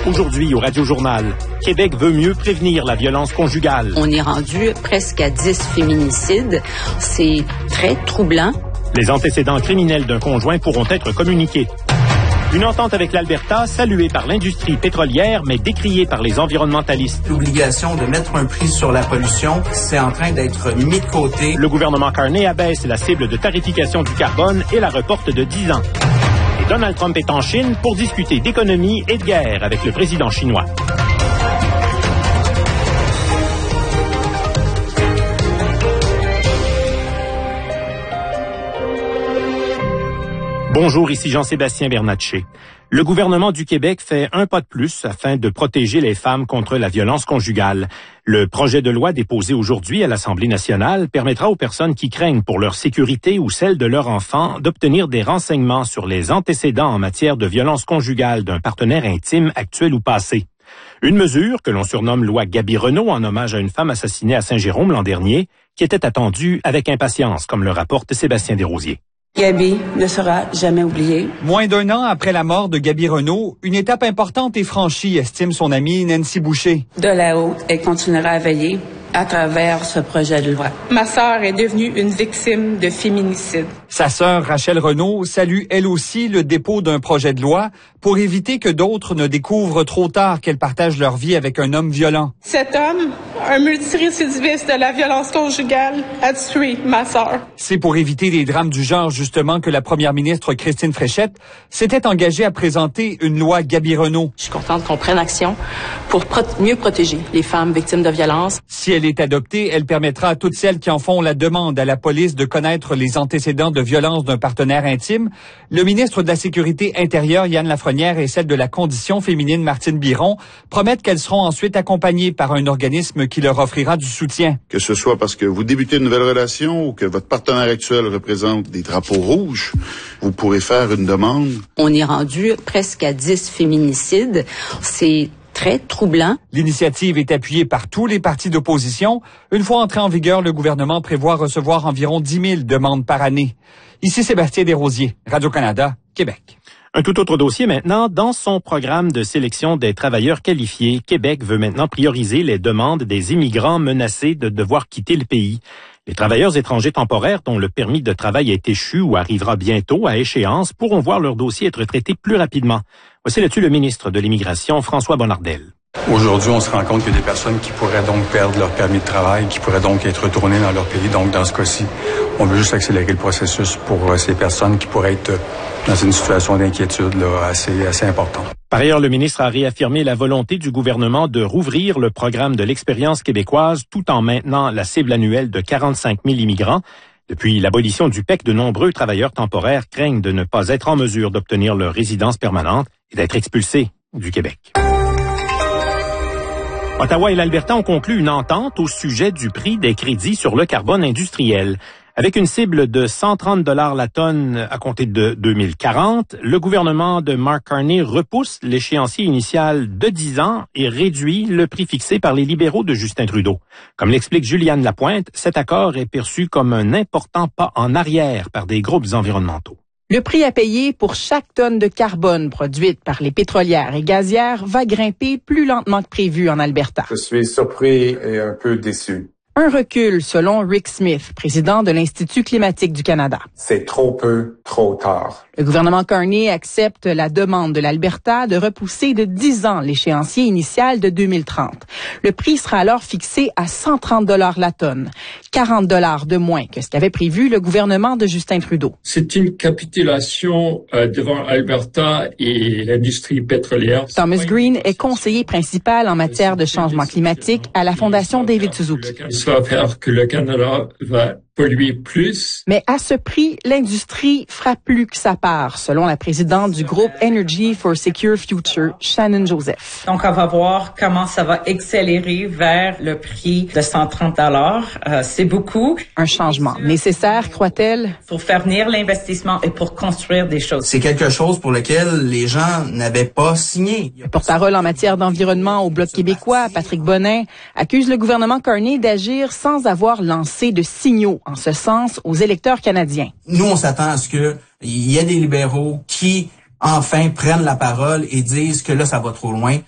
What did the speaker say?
Aujourd'hui, au Radio-Journal, Québec veut mieux prévenir la violence conjugale. On est rendu presque à 10 féminicides. C'est très troublant. Les antécédents criminels d'un conjoint pourront être communiqués. Une entente avec l'Alberta, saluée par l'industrie pétrolière, mais décriée par les environnementalistes. L'obligation de mettre un prix sur la pollution, c'est en train d'être mis de côté. Le gouvernement Carney abaisse la cible de tarification du carbone et la reporte de 10 ans. Et Donald Trump est en Chine pour discuter d'économie et de guerre avec le président chinois. Bonjour, ici Jean-Sébastien Bernatchez. Le gouvernement du Québec fait un pas de plus afin de protéger les femmes contre la violence conjugale. Le projet de loi déposé aujourd'hui à l'Assemblée nationale permettra aux personnes qui craignent pour leur sécurité ou celle de leur enfant d'obtenir des renseignements sur les antécédents en matière de violence conjugale d'un partenaire intime actuel ou passé. Une mesure que l'on surnomme loi Gaby-Renault en hommage à une femme assassinée à Saint-Jérôme l'an dernier, qui était attendue avec impatience, comme le rapporte Sébastien Desrosiers. Gaby ne sera jamais oubliée. Moins d'un an après la mort de Gaby Renault, une étape importante est franchie, estime son amie Nancy Boucher. De là-haut, elle continuera à veiller à travers ce projet de loi. Ma sœur est devenue une victime de féminicide. Sa sœur Rachel Renault salue elle aussi le dépôt d'un projet de loi pour éviter que d'autres ne découvrent trop tard qu'elles partagent leur vie avec un homme violent. Cet homme, un multirécidiviste de la violence conjugale, a tué ma sœur. C'est pour éviter des drames du genre justement que la première ministre Christine Fréchette s'était engagée à présenter une loi Gaby Renault. Je suis contente qu'on prenne action pour mieux protéger les femmes victimes de violence. Si elle est adoptée, elle permettra à toutes celles qui en font la demande à la police de connaître les antécédents de violence d'un partenaire intime. Le ministre de la Sécurité intérieure, Yann Lafrenière, et celle de la condition féminine, Martine Biron, promettent qu'elles seront ensuite accompagnées par un organisme qui leur offrira du soutien. Que ce soit parce que vous débutez une nouvelle relation ou que votre partenaire actuel représente des drapeaux rouges, vous pourrez faire une demande. On est rendu presque à 10 féminicides. C'est très troublant. L'initiative est appuyée par tous les partis d'opposition. Une fois entré en vigueur, le gouvernement prévoit recevoir environ 10 000 demandes par année. Ici Sébastien Desrosiers, Radio-Canada, Québec. Un tout autre dossier maintenant. Dans son programme de sélection des travailleurs qualifiés, Québec veut maintenant prioriser les demandes des immigrants menacés de devoir quitter le pays. Les travailleurs étrangers temporaires dont le permis de travail est échu ou arrivera bientôt à échéance pourront voir leur dossier être traité plus rapidement. Voici là-dessus le ministre de l'Immigration, François Bonnardel. Aujourd'hui, on se rend compte qu'il y a des personnes qui pourraient donc perdre leur permis de travail, qui pourraient donc être retournées dans leur pays. Donc, dans ce cas-ci, on veut juste accélérer le processus pour ces personnes qui pourraient être dans une situation d'inquiétude là, assez importante. Par ailleurs, le ministre a réaffirmé la volonté du gouvernement de rouvrir le programme de l'expérience québécoise tout en maintenant la cible annuelle de 45 000 immigrants. Depuis l'abolition du PEC, de nombreux travailleurs temporaires craignent de ne pas être en mesure d'obtenir leur résidence permanente et d'être expulsés du Québec. Ottawa et l'Alberta ont conclu une entente au sujet du prix des crédits sur le carbone industriel. Avec une cible de 130 $ la tonne à compter de 2040, le gouvernement de Mark Carney repousse l'échéancier initial de 10 ans et réduit le prix fixé par les libéraux de Justin Trudeau. Comme l'explique Juliane Lapointe, cet accord est perçu comme un important pas en arrière par des groupes environnementaux. Le prix à payer pour chaque tonne de carbone produite par les pétrolières et gazières va grimper plus lentement que prévu en Alberta. Je suis surpris et un peu déçu. Un recul, selon Rick Smith, président de l'Institut climatique du Canada. C'est trop peu, trop tard. Le gouvernement Carney accepte la demande de l'Alberta de repousser de 10 ans l'échéancier initial de 2030. Le prix sera alors fixé à 130 $ la tonne, 40 $ de moins que ce qu'avait prévu le gouvernement de Justin Trudeau. C'est une capitulation devant Alberta et l'industrie pétrolière. Thomas Green est conseiller principal en matière de changement climatique à la Fondation David Suzuki. Ça va faire que le Canada va polluer plus. Mais à ce prix, l'industrie fera plus que sa part, selon la présidente du groupe Energy for Secure Future, Shannon Joseph. Donc, on va voir comment ça va accélérer vers le prix de 130 $. C'est beaucoup. Un changement nécessaire, croit-elle? Pour faire venir l'investissement et pour construire des choses. C'est quelque chose pour lequel les gens n'avaient pas signé. Le porte-parole en matière d'environnement au Bloc québécois, Patrick Bonin, accuse le gouvernement Carney d'agir sans avoir lancé de signaux en ce sens aux électeurs canadiens. Nous, on s'attend à ce qu'il y ait des libéraux qui, enfin, prennent la parole et disent que là, ça va trop loin.